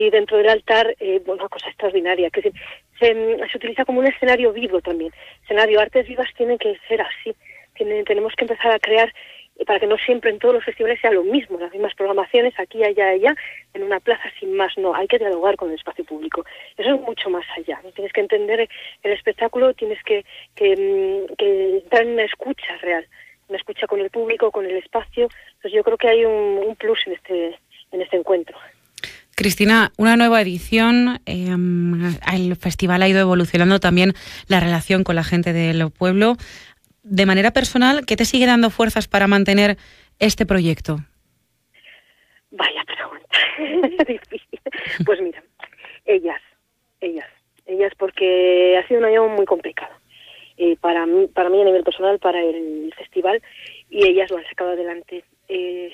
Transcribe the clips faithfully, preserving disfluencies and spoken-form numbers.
y dentro del altar, eh, bueno, una cosa extraordinaria, que se, se, se utiliza como un escenario vivo también. Escenario, artes vivas tienen que ser así, tienen, tenemos que empezar a crear para que no siempre en todos los festivales sea lo mismo, las mismas programaciones aquí, allá, allá, en una plaza sin más. No, hay que dialogar con el espacio público. Eso es mucho más allá, ¿no? Tienes que entender el espectáculo, tienes que, que, que dar una escucha real, una escucha con el público, con el espacio. Entonces yo creo que hay un, un plus en este, en este encuentro. Cristina, una nueva edición, eh, el festival ha ido evolucionando también la relación con la gente del pueblo. De manera personal, ¿qué te sigue dando fuerzas para mantener este proyecto? Vaya pregunta, difícil. Pues mira, ellas, ellas, ellas, porque ha sido un año muy complicado. Eh, para mí, para mí a nivel personal, para el festival, y ellas lo han sacado adelante. Eh,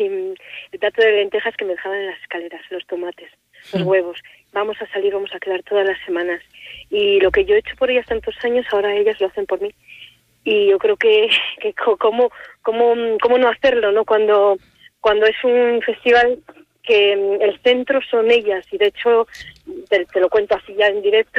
el plato de lentejas que me dejaban en las escaleras, los tomates, los mm. huevos. Vamos a salir, vamos a quedar todas las semanas. Y lo que yo he hecho por ellas tantos años, ahora ellas lo hacen por mí. Y yo creo que, que cómo, cómo, cómo no hacerlo, ¿no? Cuando, cuando es un festival que el centro son ellas, y de hecho, te, te lo cuento así ya en directo,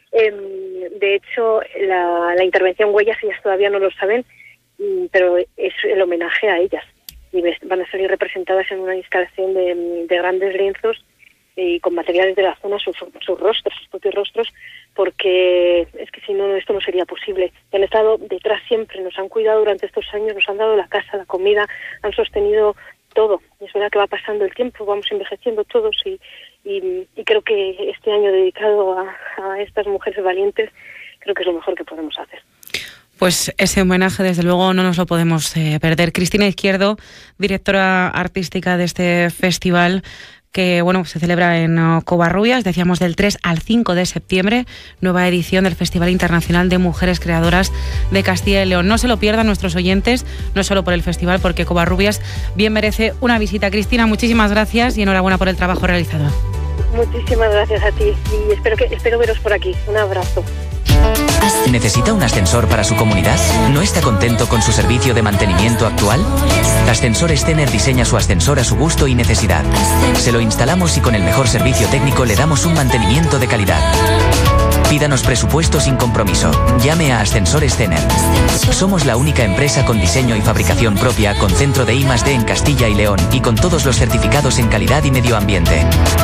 eh, de hecho, la, la intervención Huellas, ellas todavía no lo saben, pero es el homenaje a ellas. Y van a salir representadas en una instalación de, de grandes lienzos y con materiales de la zona, sus, sus rostros, sus propios rostros, porque es que si no, esto no sería posible. Han estado detrás siempre, nos han cuidado durante estos años, nos han dado la casa, la comida, han sostenido todo. Y es verdad que va pasando el tiempo, vamos envejeciendo todos y, y, y creo que este año dedicado a, a estas mujeres valientes, creo que es lo mejor que podemos hacer. Pues ese homenaje, desde luego, no nos lo podemos eh, perder. Cristina Izquierdo, directora artística de este festival, que bueno, se celebra en uh, Covarrubias, decíamos del tres al cinco de septiembre, nueva edición del Festival Internacional de Mujeres Creadoras de Castilla y León. No se lo pierdan nuestros oyentes, no solo por el festival, porque Covarrubias bien merece una visita. Cristina, muchísimas gracias y enhorabuena por el trabajo realizado. Muchísimas gracias a ti y espero que espero veros por aquí. Un abrazo. ¿Necesita un ascensor para su comunidad? ¿No está contento con su servicio de mantenimiento actual? Ascensores Tener diseña su ascensor a su gusto y necesidad. Se lo instalamos y con el mejor servicio técnico le damos un mantenimiento de calidad. Pídanos presupuesto sin compromiso. Llame a Ascensores Tener. Somos la única empresa con diseño y fabricación propia, con centro de I más D en Castilla y León y con todos los certificados en calidad y medio ambiente.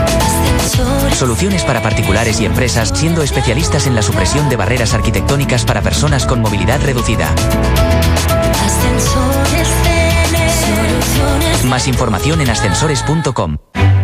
Soluciones para particulares y empresas, siendo especialistas en la supresión de barreras arquitectónicas para personas con movilidad reducida. Más información en ascensores punto com.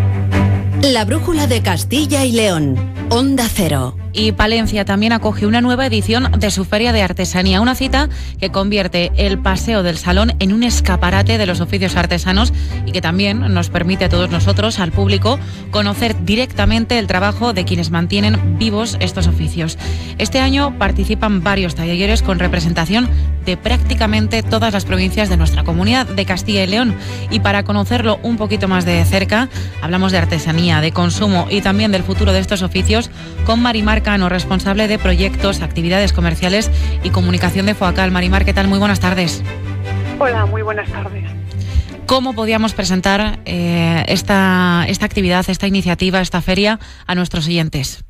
La brújula de Castilla y León. Onda Cero. Y Palencia también acoge una nueva edición de su Feria de Artesanía, una cita que convierte el Paseo del Salón en un escaparate de los oficios artesanos y que también nos permite a todos nosotros, al público, conocer directamente el trabajo de quienes mantienen vivos estos oficios. Este año participan varios talleres con representación de prácticamente todas las provincias de nuestra comunidad de Castilla y León. Y para conocerlo un poquito más de cerca, hablamos de artesanía, de consumo y también del futuro de estos oficios con Marimar Cano, responsable de proyectos, actividades comerciales y comunicación de FOACAL. Marimar, ¿qué tal? Muy buenas tardes. Hola, muy buenas tardes. ¿Cómo podíamos presentar eh, esta, esta actividad, esta iniciativa, esta feria a nuestros oyentes?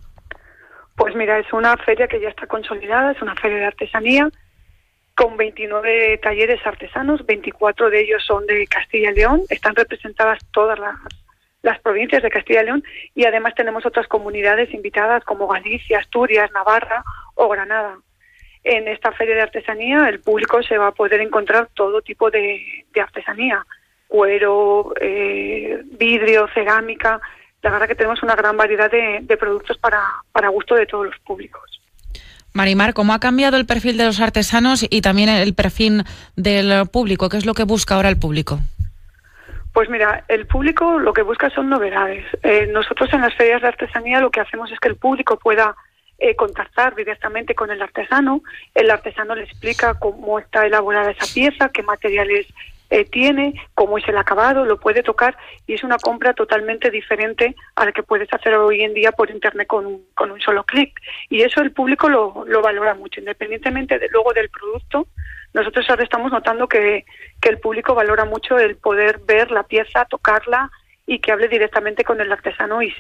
Pues mira, es una feria que ya está consolidada, es una feria de artesanía con veintinueve talleres artesanos, veinticuatro de ellos son de Castilla y León, están representadas todas las las provincias de Castilla y León y además tenemos otras comunidades invitadas como Galicia, Asturias, Navarra o Granada. En esta feria de artesanía el público se va a poder encontrar todo tipo de, de artesanía, cuero, eh, vidrio, cerámica. La verdad que tenemos una gran variedad de, de productos para, para gusto de todos los públicos. Marimar, ¿cómo ha cambiado el perfil de los artesanos y también el perfil del público? ¿Qué es lo que busca ahora el público? Pues mira, el público lo que busca son novedades. Eh, nosotros en las ferias de artesanía lo que hacemos es que el público pueda eh, contactar directamente con el artesano. El artesano le explica cómo está elaborada esa pieza, qué materiales eh, tiene, cómo es el acabado, lo puede tocar y es una compra totalmente diferente a la que puedes hacer hoy en día por internet con un, con un solo clic. Y eso el público lo, lo valora mucho, independientemente de, luego del producto. Nosotros ahora estamos notando que, que el público valora mucho el poder ver la pieza, tocarla y que hable directamente con el artesano y